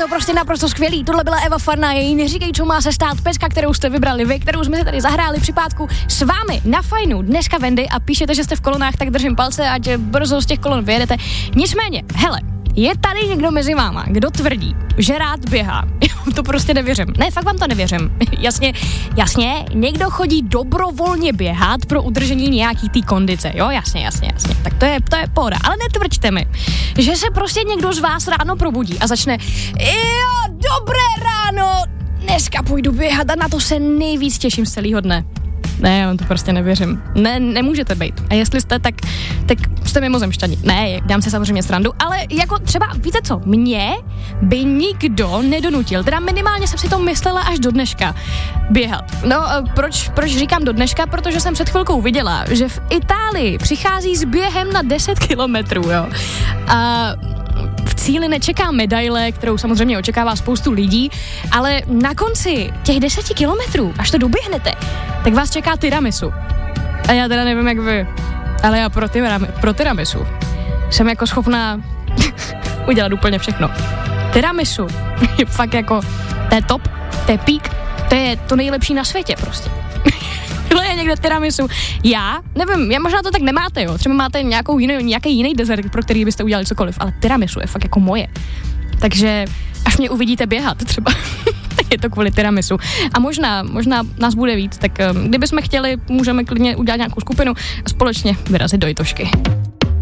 to prostě naprosto skvělý. Tohle byla Eva Farná, její Neříkej, čo má se stát, pecka, kterou jste vybrali vy, kterou jsme si tady zahráli při pátku s vámi na Fajnu. Dneska Wendy a píšete, že jste v kolonách, tak držím palce, ať brzo z těch kolon vyjedete. Nicméně, hele, je tady někdo mezi váma, kdo tvrdí, že rád běhá. To prostě nevěřím. Ne, fakt vám to nevěřím. Jasně, někdo chodí dobrovolně běhat pro udržení nějaký té kondice. Jo, jasně. Tak to je pohoda. Ale netvrďte mi, že se prostě někdo z vás ráno probudí a začne jo, dobré ráno, dneska půjdu běhat a na to se nejvíc těším z celého dne. Ne, já to prostě nevěřím. Ne, nemůžete být. A jestli jste, tak jste mimozemšťani. Ne, dám si samozřejmě srandu, ale jako třeba, víte co, mě by nikdo nedonutil, teda minimálně jsem si to myslela až do dneška, běhat. No, proč říkám do dneška? Protože jsem před chvilkou viděla, že v Itálii přichází s během na 10 kilometrů, jo. A v cíli nečeká medaile, kterou samozřejmě očekává spoustu lidí, ale na konci těch 10 kilometrů, až to doběhnete, tak vás čeká tiramisu. A já teda nevím, jak vy, ale já pro tiramisu jsem jako schopná udělat úplně všechno. Tiramisu je fakt jako, to je top, to je pík, to je to nejlepší na světě prostě. Tohle je někde tiramisu. Já nevím, možná to tak nemáte, jo. Třeba máte nějaký jiný dezert, pro který byste udělali cokoliv, ale tiramisu je fakt jako moje. Takže až mě uvidíte běhat třeba, tak je to kvůli tiramisu. A možná nás bude víc, tak kdybychom chtěli, můžeme klidně udělat nějakou skupinu a společně vyrazit do Jitošky.